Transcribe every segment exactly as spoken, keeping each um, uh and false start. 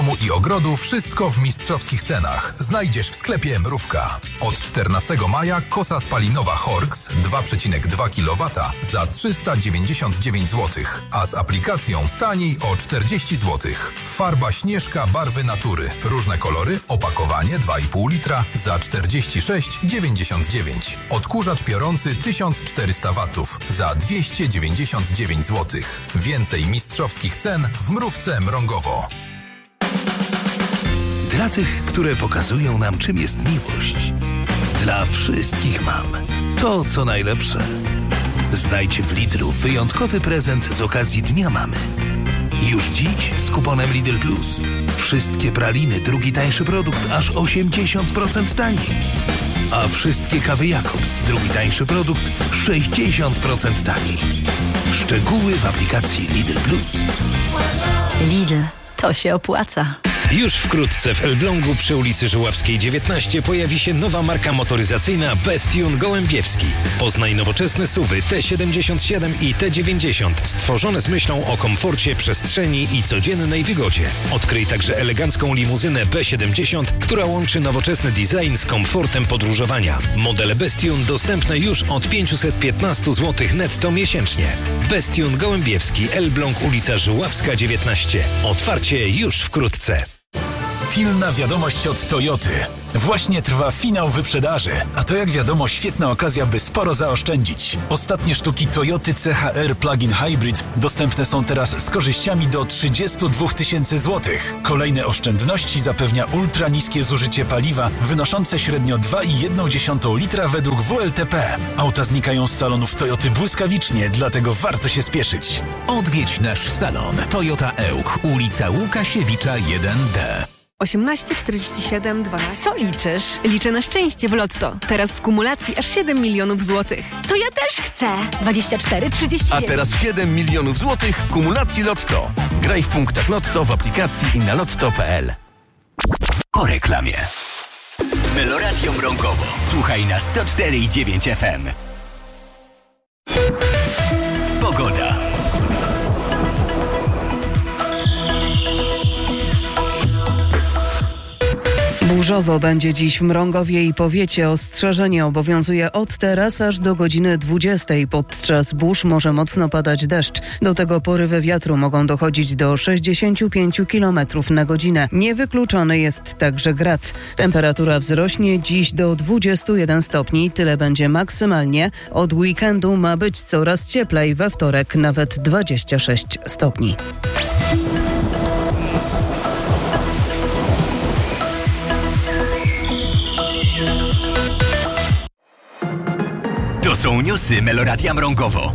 domu i ogrodu wszystko w mistrzowskich cenach. Znajdziesz w sklepie Mrówka. Od czternastego maja kosa spalinowa Horks dwa przecinek dwa kilowata za trzysta dziewięćdziesiąt dziewięć złotych, a z aplikacją taniej o czterdzieści złotych. Farba Śnieżka barwy natury. Różne kolory, opakowanie dwa i pół litra za czterdzieści sześć dziewięćdziesiąt dziewięć. Odkurzacz piorący tysiąc czterysta watów za dwieście dziewięćdziesiąt dziewięć złotych. Więcej mistrzowskich cen w Mrówce Mrągowo. Dla tych, które pokazują nam, czym jest miłość. Dla wszystkich mam to, co najlepsze. Znajdź w Lidlu wyjątkowy prezent z okazji Dnia Mamy. Już dziś z kuponem Lidl Plus. Wszystkie praliny, drugi tańszy produkt, aż osiemdziesiąt procent taniej. A wszystkie kawy Jakobs, drugi tańszy produkt, sześćdziesiąt procent taniej. Szczegóły w aplikacji Lidl Plus. Lidl, to się opłaca. Już wkrótce w Elblągu przy ulicy Żuławskiej dziewiętnaście pojawi się nowa marka motoryzacyjna Bestion Gołębiewski. Poznaj nowoczesne suwy T siedemdziesiąt siedem i T dziewięćdziesiąt, stworzone z myślą o komforcie, przestrzeni i codziennej wygodzie. Odkryj także elegancką limuzynę B siedemdziesiąt, która łączy nowoczesny design z komfortem podróżowania. Modele Bestion dostępne już od pięćset piętnaście złotych netto miesięcznie. Bestion Gołębiewski, Elbląg, ulica Żuławska dziewiętnaście. Otwarcie już wkrótce. Pilna wiadomość od Toyoty. Właśnie trwa finał wyprzedaży, a to jak wiadomo świetna okazja, by sporo zaoszczędzić. Ostatnie sztuki Toyoty C H R Plug-in Hybrid dostępne są teraz z korzyściami do trzydzieści dwa tysiące złotych. Kolejne oszczędności zapewnia ultra niskie zużycie paliwa, wynoszące średnio dwa i jedna dziesiąta litra według W L T P. Auta znikają z salonów Toyoty błyskawicznie, dlatego warto się spieszyć. Odwiedź nasz salon. Toyota Ełk, ulica Łukasiewicza jeden D. osiemnaście czterdzieści siedem dwanaście. Co liczysz? Liczę na szczęście w Lotto. Teraz w kumulacji aż siedem milionów złotych. To ja też chcę. dwadzieścia cztery trzydzieści dziewięć. A teraz siedem milionów złotych w kumulacji Lotto. Graj w punktach Lotto w aplikacji i na lotto kropka p l. Po reklamie. Meloradio Mrągowo. Słuchaj na sto cztery i dziewięć F M. Pogoda. Burzowo będzie dziś w Mrągowie i powiecie. Ostrzeżenie obowiązuje od teraz aż do godziny dwudziestej. Podczas burz może mocno padać deszcz. Do tego porywy wiatru mogą dochodzić do sześćdziesiąt pięć kilometrów na godzinę. Niewykluczony jest także grad. Temperatura wzrośnie dziś do dwudziestu jeden stopni. Tyle będzie maksymalnie. Od weekendu ma być coraz cieplej. We wtorek nawet dwadzieścia sześć stopni. To są newsy Meloradia Mrągowo.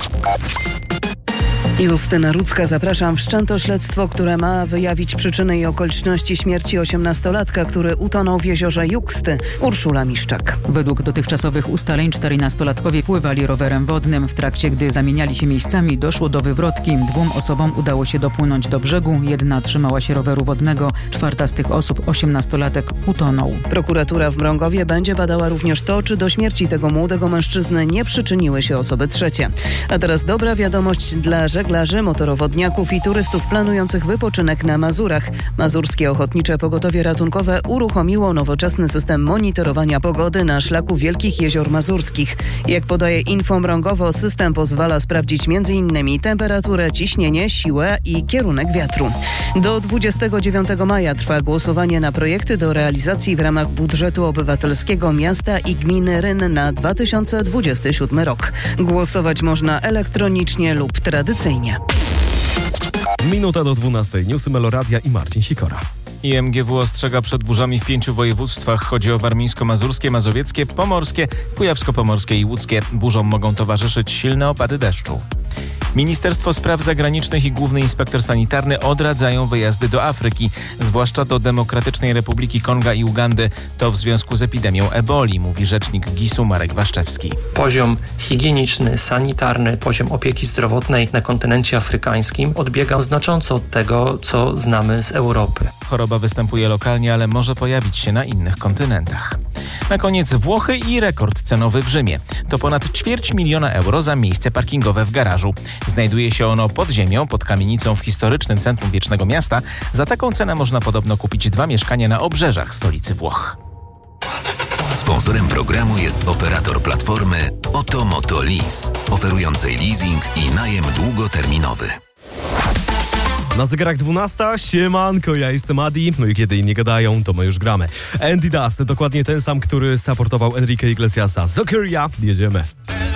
Justyna Rudzka, zapraszam. Wszczęto śledztwo, które ma wyjawić przyczyny i okoliczności śmierci osiemnastolatka, który utonął w jeziorze Juksty. Urszula Miszczak. Według dotychczasowych ustaleń czternastolatkowie pływali rowerem wodnym. W trakcie, gdy zamieniali się miejscami, doszło do wywrotki. Dwóm osobom udało się dopłynąć do brzegu. Jedna trzymała się roweru wodnego. Czwarta z tych osób, osiemnastolatek, utonął. Prokuratura w Mrągowie będzie badała również to, czy do śmierci tego młodego mężczyzny nie przyczyniły się osoby trzecie. A teraz dobra wiadomość dla żeglarzy, motorowodniaków i turystów planujących wypoczynek na Mazurach. Mazurskie Ochotnicze Pogotowie Ratunkowe uruchomiło nowoczesny system monitorowania pogody na szlaku Wielkich Jezior Mazurskich. Jak podaje Info Mrągowo, system pozwala sprawdzić między innymi temperaturę, ciśnienie, siłę i kierunek wiatru. Do dwudziestego dziewiątego maja trwa głosowanie na projekty do realizacji w ramach budżetu obywatelskiego miasta i gminy Ryn na dwa tysiące dwudziesty siódmy rok. Głosować można elektronicznie lub tradycyjnie. Minuta do dwunastej. Newsy Meloradia i Marcin Sikora. I M G W ostrzega przed burzami w pięciu województwach. Chodzi o warmińsko-mazurskie, mazowieckie, pomorskie, kujawsko-pomorskie i łódzkie. Burzom mogą towarzyszyć silne opady deszczu. Ministerstwo Spraw Zagranicznych i Główny Inspektor Sanitarny odradzają wyjazdy do Afryki, zwłaszcza do Demokratycznej Republiki Konga i Ugandy. To w związku z epidemią eboli, mówi rzecznik gisu Marek Waszczewski. Poziom higieniczny, sanitarny, poziom opieki zdrowotnej na kontynencie afrykańskim odbiega znacząco od tego, co znamy z Europy. Choroba występuje lokalnie, ale może pojawić się na innych kontynentach. Na koniec Włochy i rekord cenowy w Rzymie. To ponad ćwierć miliona euro za miejsce parkingowe w garażu. Znajduje się ono pod ziemią, pod kamienicą w historycznym centrum Wiecznego Miasta. Za taką cenę można podobno kupić dwa mieszkania na obrzeżach stolicy Włoch. Sponsorem programu jest operator platformy Otomoto Lease, oferującej leasing i najem długoterminowy. Na zegarach dwunasta, siemanko, ja jestem Adi, no i kiedy inni gadają, to my już gramy. Andy Dust, dokładnie ten sam, który supportował Enrique Iglesiasa. Zokeria, jedziemy.